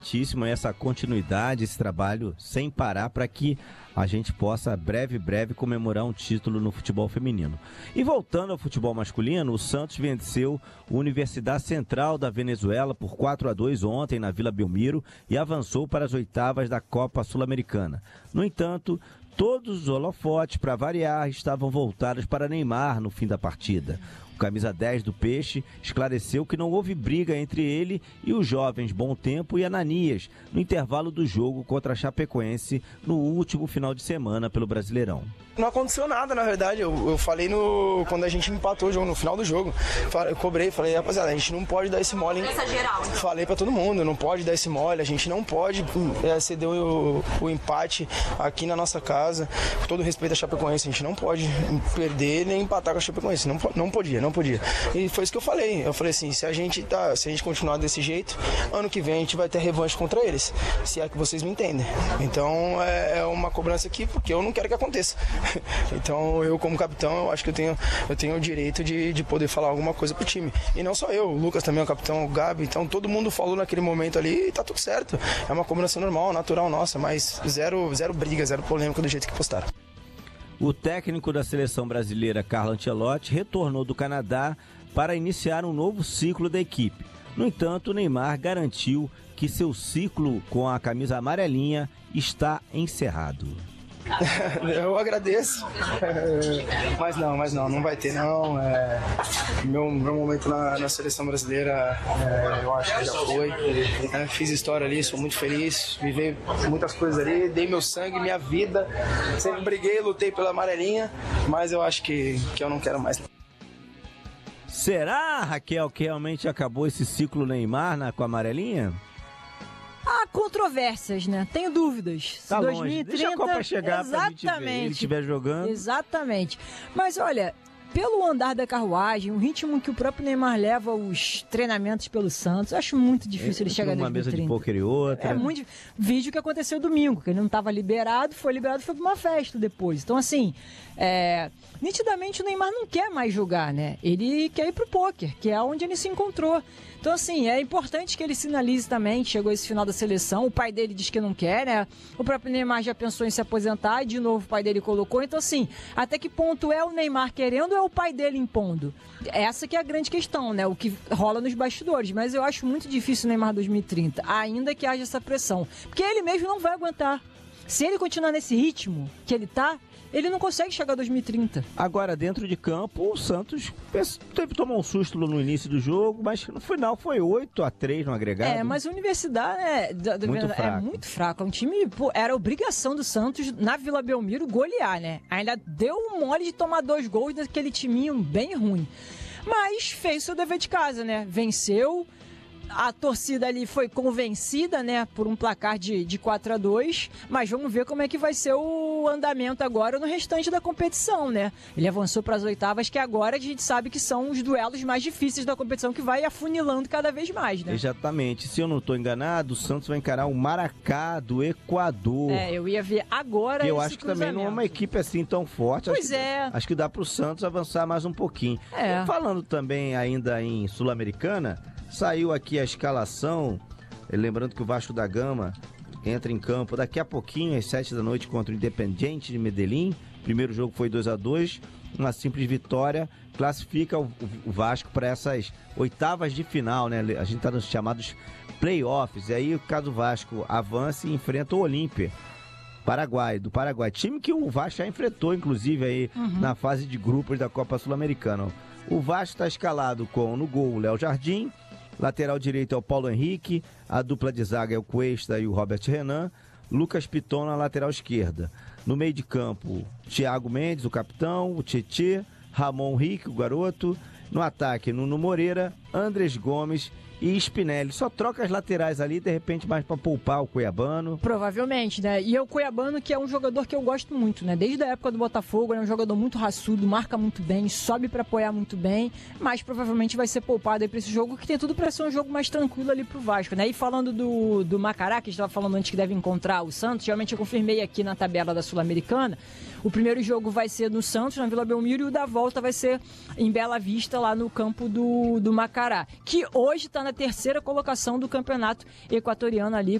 Essa continuidade, esse trabalho sem parar para que a gente possa breve comemorar um título no futebol feminino. E voltando ao futebol masculino, o Santos venceu a Universidade Central da Venezuela por 4-2 ontem na Vila Belmiro e avançou para as oitavas da Copa Sul-Americana. No entanto, todos os holofotes, para variar, estavam voltados para Neymar no fim da partida. O camisa 10 do Peixe esclareceu que não houve briga entre ele e os jovens Bom Tempo e Ananias no intervalo do jogo contra a Chapecoense no último final de semana pelo Brasileirão. Não aconteceu nada, na verdade. Eu falei quando a gente empatou o jogo, no final do jogo. Eu cobrei, falei, rapaziada, a gente não pode dar esse mole. Falei pra todo mundo, não pode dar esse mole, a gente não pode ceder o empate aqui na nossa casa. Com todo respeito à Chapecoense, a gente não pode perder nem empatar com a Chapecoense. Não podia. E foi isso que eu falei. Eu falei assim, se a gente continuar desse jeito, ano que vem a gente vai ter revanche contra eles. Se é que vocês me entendem. Então é uma cobrança aqui, porque eu não quero que aconteça. Então eu como capitão, eu acho que eu tenho o direito de poder falar alguma coisa pro time. E não só eu, o Lucas também é o capitão, o Gabi, então todo mundo falou naquele momento ali e tá tudo certo. É uma cobrança normal, natural nossa, mas zero briga, zero polêmica do jeito que postaram. O técnico da seleção brasileira, Carlo Ancelotti, retornou do Canadá para iniciar um novo ciclo da equipe. No entanto, o Neymar garantiu que seu ciclo com a camisa amarelinha está encerrado. Eu agradeço, mas não vai ter não. Meu momento na seleção brasileira, eu acho que já foi. Fiz história ali, sou muito feliz, vivi muitas coisas ali, dei meu sangue, minha vida, sempre briguei, lutei pela amarelinha, mas eu acho que eu não quero mais. Será, Raquel, que realmente acabou esse ciclo Neymar com a amarelinha? Há controvérsias, né? Tenho dúvidas. Tá 2030, longe. Deixa a Copa chegar pra gente ver. Ele estiver jogando. Exatamente. Mas olha, pelo andar da carruagem, o ritmo que o próprio Neymar leva os treinamentos pelo Santos, eu acho muito difícil ele chegar a 2030. Uma mesa de pôquer e outra. É muito. Vídeo que aconteceu domingo, que ele não estava liberado, foi pra uma festa depois. Então, assim, nitidamente o Neymar não quer mais jogar, né? Ele quer ir pro pôquer, que é onde ele se encontrou. Então, assim, é importante que ele sinalize também que chegou esse final da seleção. O pai dele diz que não quer, né? O próprio Neymar já pensou em se aposentar e, de novo, o pai dele colocou. Então, assim, até que ponto é o Neymar querendo ou é o pai dele impondo? Essa que é a grande questão, né? O que rola nos bastidores. Mas eu acho muito difícil o Neymar 2030, ainda que haja essa pressão. Porque ele mesmo não vai aguentar. Se ele continuar nesse ritmo que ele tá, ele não consegue chegar a 2030. Agora, dentro de campo, o Santos teve que tomar um susto no início do jogo, mas no final foi 8-3 no agregado. Mas a Universidade é muito fraco. É um time, era obrigação do Santos, na Vila Belmiro, golear, né? Ainda deu um mole de tomar 2 gols daquele timinho bem ruim. Mas fez seu dever de casa, né? Venceu. A torcida ali foi convencida, né, por um placar de 4-2, mas vamos ver como é que vai ser o andamento agora no restante da competição, né? Ele avançou para as oitavas, que agora a gente sabe que são os duelos mais difíceis da competição, que vai afunilando cada vez mais, né? Exatamente. Se eu não estou enganado, o Santos vai encarar o Maracá do Equador. Eu ia ver agora. Eu acho que também não é uma equipe assim tão forte. Acho que dá para o Santos avançar mais um pouquinho. E falando também ainda em Sul-Americana, saiu aqui a escalação, lembrando que o Vasco da Gama entra em campo daqui a pouquinho, às 7 da noite, contra o Independiente de Medellín. Primeiro jogo foi 2-2, uma simples vitória, classifica o Vasco para essas oitavas de final, né? A gente está nos chamados playoffs, e aí caso o Vasco avance, enfrenta o Olímpia do Paraguai, time que o Vasco já enfrentou, inclusive, aí na fase de grupos da Copa Sul-Americana. O Vasco está escalado com, no gol, o Léo Jardim. Lateral direito é o Paulo Henrique, a dupla de zaga é o Cuesta e o Robert Renan, Lucas Piton na lateral esquerda. No meio de campo, Thiago Mendes, o capitão, o Tietê, Ramon Henrique, o garoto. No ataque, Nuno Moreira, Andrés Gomes e Spinelli. Só troca as laterais ali, de repente mais para poupar o Cuiabano. Provavelmente, né? E é o Cuiabano, que é um jogador que eu gosto muito, né? Desde a época do Botafogo, ele é um jogador muito raçudo, marca muito bem, sobe para apoiar muito bem, mas provavelmente vai ser poupado aí para esse jogo, que tem tudo para ser um jogo mais tranquilo ali pro Vasco, né? E falando do Macará, que a gente estava falando antes que deve encontrar o Santos, realmente eu confirmei aqui na tabela da Sul-Americana. O primeiro jogo vai ser no Santos, na Vila Belmiro, e o da volta vai ser em Bela Vista, lá no campo do Macará, que hoje está na na terceira colocação do campeonato equatoriano ali,